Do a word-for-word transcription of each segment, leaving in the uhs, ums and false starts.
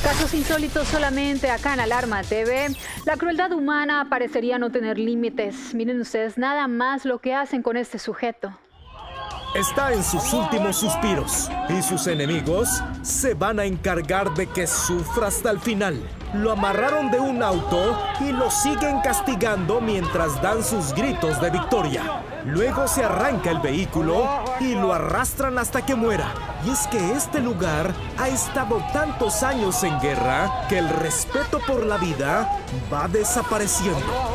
Casos insólitos solamente acá en Alarma T V. La crueldad humana parecería no tener límites. Miren ustedes nada más lo que hacen con este sujeto. Está en sus últimos suspiros y sus enemigos se van a encargar de que sufra hasta el final. Lo amarraron de un auto y lo siguen castigando mientras dan sus gritos de victoria. Luego se arranca el vehículo y lo arrastran hasta que muera. Y es que este lugar ha estado tantos años en guerra que el respeto por la vida va desapareciendo.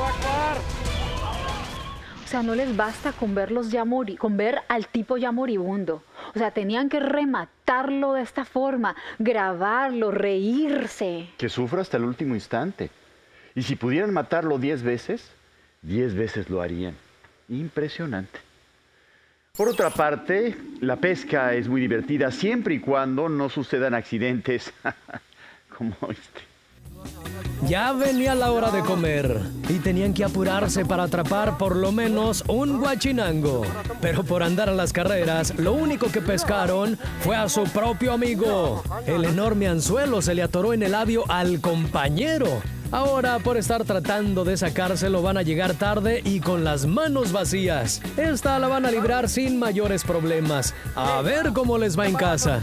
O sea, no les basta con verlos ya morir, con ver al tipo ya moribundo. O sea, tenían que rematarlo de esta forma, grabarlo, reírse. Que sufra hasta el último instante. Y si pudieran matarlo diez veces, diez veces lo harían. Impresionante. Por otra parte, la pesca es muy divertida siempre y cuando no sucedan accidentes como este. Ya venía la hora de comer y tenían que apurarse para atrapar por lo menos un guachinango. Pero por andar a las carreras, lo único que pescaron fue a su propio amigo. El enorme anzuelo se le atoró en el labio al compañero. Ahora, por estar tratando de sacárselo, van a llegar tarde y con las manos vacías. Esta la van a librar sin mayores problemas. A ver cómo les va en casa.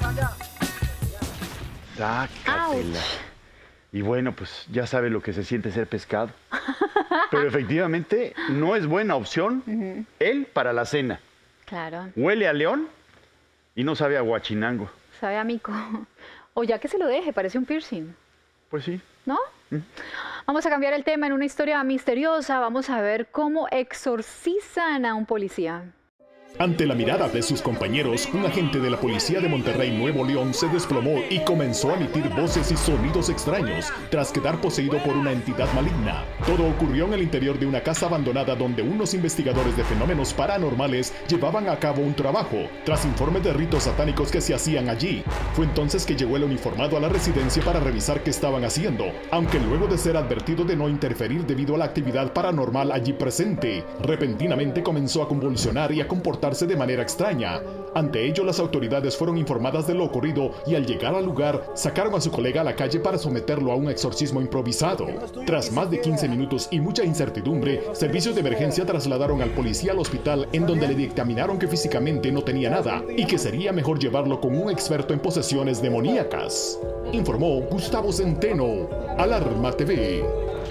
Sácatela. Y bueno, pues ya sabe lo que se siente ser pescado. Pero efectivamente no es buena opción uh-huh. él para la cena. Claro. Huele a león y no sabe a guachinango. Sabe a mico. O ya que se lo deje, parece un piercing. Pues sí. ¿No? ¿Mm? Vamos a cambiar el tema en una historia misteriosa. Vamos a ver cómo exorcizan a un policía. Ante la mirada de sus compañeros, un agente de la policía de Monterrey, Nuevo León, se desplomó y comenzó a emitir voces y sonidos extraños tras quedar poseído por una entidad maligna. Todo ocurrió en el interior de una casa abandonada donde unos investigadores de fenómenos paranormales llevaban a cabo un trabajo, tras informes de ritos satánicos que se hacían allí. Fue entonces que llegó el uniformado a la residencia para revisar qué estaban haciendo, aunque luego de ser advertido de no interferir debido a la actividad paranormal allí presente, repentinamente comenzó a convulsionar y a comportarse de manera extraña. Ante ello, las autoridades fueron informadas de lo ocurrido y al llegar al lugar, sacaron a su colega a la calle para someterlo a un exorcismo improvisado. Tras más de quince minutos y mucha incertidumbre, servicios de emergencia trasladaron al policía al hospital, en donde le dictaminaron que físicamente no tenía nada y que sería mejor llevarlo con un experto en posesiones demoníacas. Informó Gustavo Centeno, Alarma T V.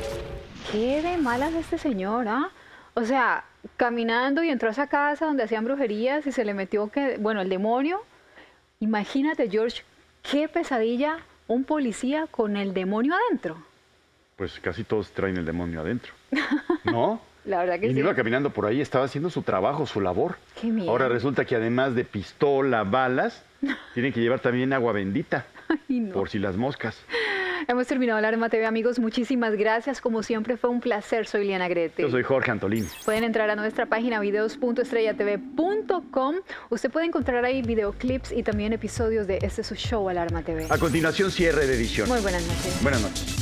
¿Qué de malas este señor, ah? ¿eh? O sea, caminando y entró a esa casa donde hacían brujerías y se le metió, que, bueno, el demonio. Imagínate, George, qué pesadilla un policía con el demonio adentro. Pues casi todos traen el demonio adentro, ¿no? La verdad que y sí. iba caminando por ahí, estaba haciendo su trabajo, su labor. Qué miedo. Ahora resulta que además de pistola, balas, tienen que llevar también agua bendita. Ay, no. Por si las moscas. Hemos terminado Alarma T V, amigos. Muchísimas gracias. Como siempre, fue un placer. Soy Liana Grete. Yo soy Jorge Antolín. Pueden entrar a nuestra página videos punto estrella t v punto com. Usted puede encontrar ahí videoclips y también episodios de este su show, Alarma T V. A continuación, cierre de edición. Muy buenas noches. Buenas noches.